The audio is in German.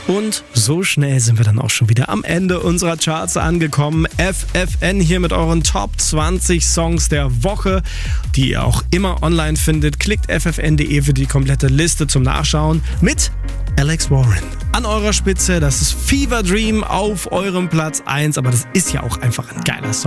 Und so schnell sind wir dann auch schon wieder am Ende unserer Charts angekommen. FFN hier mit euren Top 20 Songs der Woche, die ihr auch immer online findet. Klickt ffn.de für die komplette Liste zum Nachschauen mit Alex Warren. An eurer Spitze, das ist Fever Dream auf eurem Platz 1, aber das ist ja auch einfach ein geiler Song.